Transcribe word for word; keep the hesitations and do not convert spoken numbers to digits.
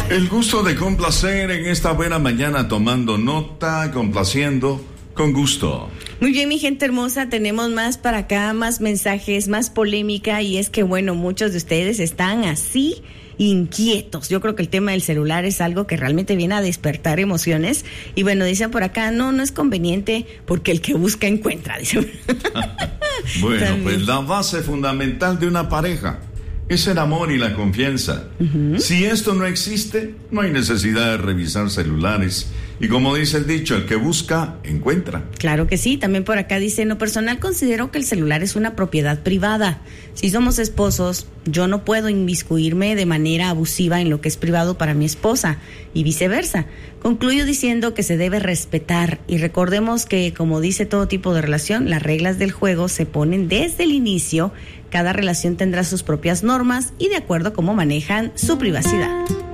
El gusto de complacer en esta buena mañana, tomando nota, complaciendo con gusto. Muy bien, mi gente hermosa, tenemos más para acá, más mensajes, más polémica, y es que bueno, muchos de ustedes están así inquietos. Yo creo que el tema del celular es algo que realmente viene a despertar emociones. Y bueno, dicen por acá, no, no es conveniente porque el que busca encuentra, dicen. Bueno, También. pues la base fundamental de una pareja es el amor y la confianza. Uh-huh. Si esto no existe, no hay necesidad de revisar celulares. Y como dice el dicho, el que busca, encuentra. Claro que sí. También por acá dice, en lo personal considero que el celular es una propiedad privada. Si somos esposos, yo no puedo inmiscuirme de manera abusiva en lo que es privado para mi esposa y viceversa. Concluyo diciendo que se debe respetar, y recordemos que, como dice todo tipo de relación, las reglas del juego se ponen desde el inicio. Cada relación tendrá sus propias normas y de acuerdo a cómo manejan su privacidad.